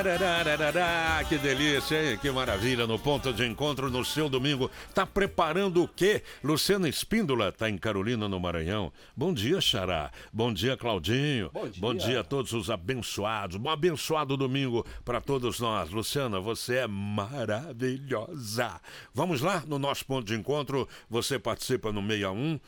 Que delícia, hein? Que maravilha, no ponto de encontro no seu domingo. Tá preparando o quê? Luciana Espíndola tá em Carolina, no Maranhão. Bom dia, Xará. Bom dia, Claudinho. Bom dia a todos os abençoados. Um abençoado domingo para todos nós. Luciana, você é maravilhosa. Vamos lá no nosso ponto de encontro. Você participa no 61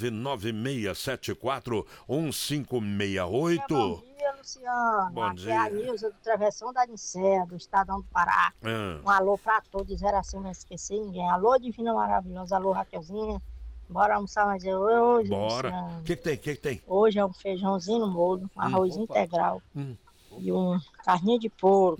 99674 1568. Bom dia, Luciano. Bom Aqui dia. é a Nilza do Travessão da Nicéia, do Estadão do Pará. Um alô pra todos, era assim, não esquecer ninguém. Alô, Divina Maravilhosa. Alô, Raquelzinha. Bora almoçar mais hoje, Bora. Luciano. O que tem? Hoje é um feijãozinho no molho, um arroz integral e um carninha de porco.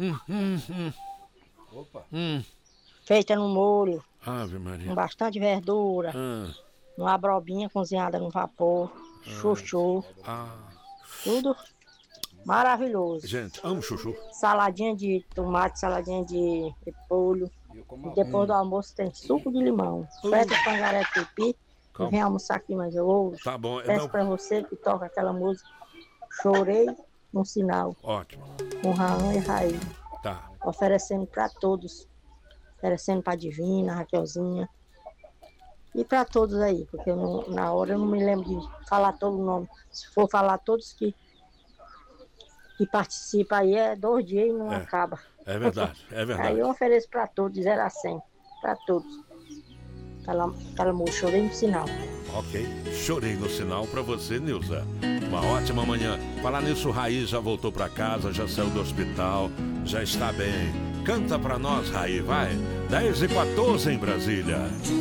Feita no molho, Ave Maria. com bastante verdura, uma abrobinha cozinhada no vapor, chuchu, tudo maravilhoso. Gente, amo chuchu. Saladinha de tomate, saladinha de repolho. E depois do almoço tem suco de limão. Feta pangaré tupi. E vem almoçar aqui mais hoje. Tá bom. Peço pra você que toca aquela música Chorei no Sinal. Ótimo. Com Raão e Raí. Tá. Oferecendo pra todos. Oferecendo pra Divina, Raquelzinha. E pra todos aí, porque na hora eu não me lembro de falar todo o nome. Se for falar todos que participam aí, é 2 dias e não acaba. É verdade. Aí eu ofereço pra todos, de 0 a 100. Pra todos. Aquela música, Chorei no Sinal. Ok. Chorei no sinal pra você, Nilza. Uma ótima manhã. Falar nisso, o Raí já voltou pra casa, já saiu do hospital, já está bem. Canta pra nós, Raí, vai. 10h14 em Brasília.